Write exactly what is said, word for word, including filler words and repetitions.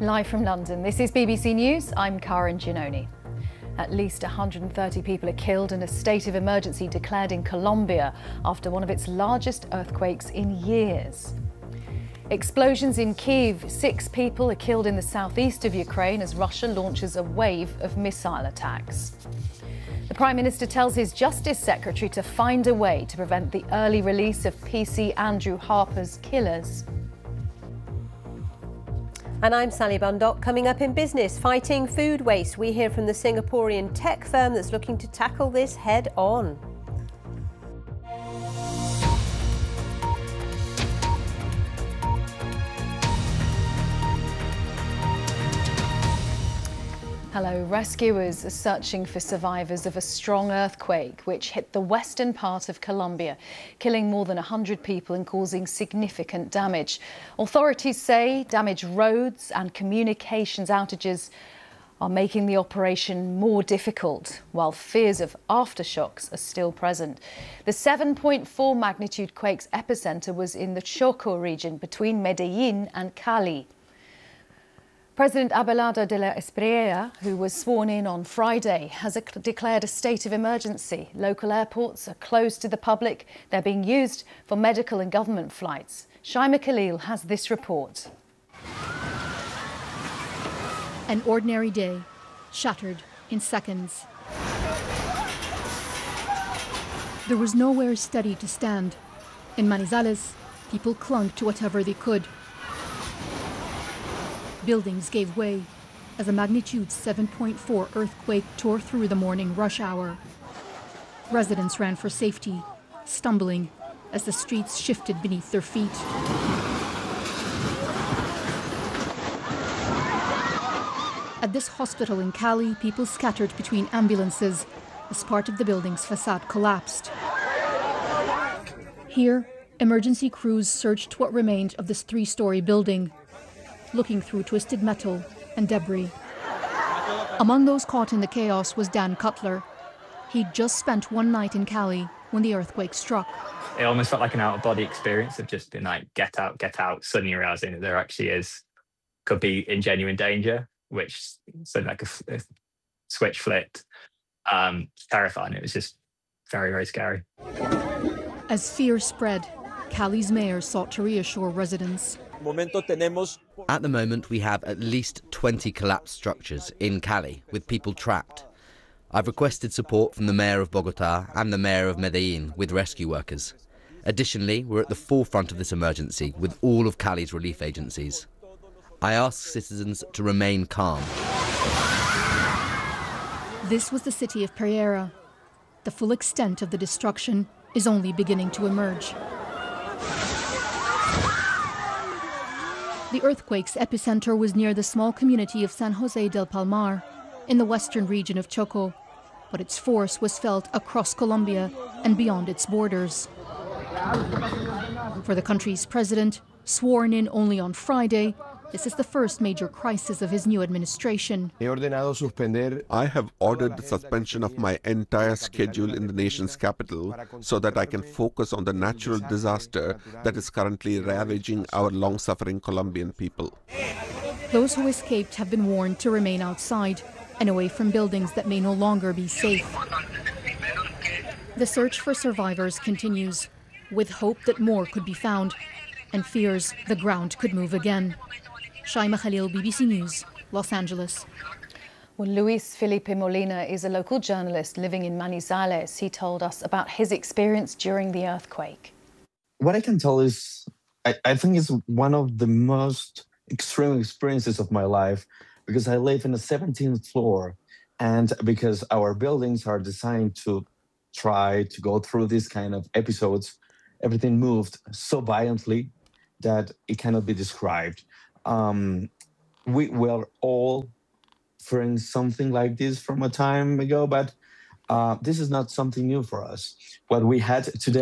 Live from London, this is B B C News. I'm Karen Giannoni. At least one hundred thirty people are killed and a state of emergency declared in Colombia after one of its largest earthquakes in years. Explosions in Kyiv. Six people are killed in the southeast of Ukraine as Russia launches a wave of missile attacks. The Prime Minister tells his Justice Secretary to find a way to prevent the early release of P C Andrew Harper's killers. And I'm Sally Bundock. Coming up in business, fighting food waste. We hear from the Singaporean tech firm that's looking to tackle this head on. Hello. Rescuers are searching for survivors of a strong earthquake which hit the western part of Colombia, killing more than one hundred people and causing significant damage. Authorities say damaged roads and communications outages are making the operation more difficult, while fears of aftershocks are still present. The seven point four magnitude quake's epicenter was in the Chocó region between Medellín and Cali. President Abelardo de la Espriella, who was sworn in on Friday, has declared a state of emergency. Local airports are closed to the public. They're being used for medical and government flights. Shaima Khalil has this report. An ordinary day, shattered in seconds. There was nowhere steady to stand. In Manizales, people clung to whatever they could. Buildings gave way as a magnitude seven point four earthquake tore through the morning rush hour. Residents ran for safety, stumbling as the streets shifted beneath their feet. At this hospital in Cali, people scattered between ambulances as part of the building's facade collapsed. Here, emergency crews searched what remained of this three-story building, looking through twisted metal and debris. Among those caught in the chaos was Dan Cutler. He'd just spent one night in Cali when the earthquake struck. It almost felt like an out-of-body experience of just being like, get out, get out, suddenly realising that there actually is, could be in genuine danger, which sort of like a, a switch flipped. Um, terrifying. It was just very, very scary. As fear spread, Cali's mayor sought to reassure residents. At the moment, we have at least twenty collapsed structures in Cali with people trapped. I've requested support from the mayor of Bogota and the mayor of Medellin with rescue workers. Additionally, we're at the forefront of this emergency with all of Cali's relief agencies. I ask citizens to remain calm. This was the city of Pereira. The full extent of the destruction is only beginning to emerge. The earthquake's epicenter was near the small community of San Jose del Palmar in the western region of Chocó, but its force was felt across Colombia and beyond its borders. For the country's president, sworn in only on Friday, this is the first major crisis of his new administration. I have ordered the suspension of my entire schedule in the nation's capital so that I can focus on the natural disaster that is currently ravaging our long-suffering Colombian people. Those who escaped have been warned to remain outside and away from buildings that may no longer be safe. The search for survivors continues, with hope that more could be found and fears the ground could move again. Shaima Khalil, B B C News, Los Angeles. Well, Luis Felipe Molina is a local journalist living in Manizales. He told us about his experience during the earthquake. What I can tell is, I, I think it's one of the most extreme experiences of my life because I live in the seventeenth floor and because our buildings are designed to try to go through these kind of episodes, everything moved so violently that it cannot be described. Um, we were all fearing something like this from a time ago, but uh, this is not something new for us. What we had today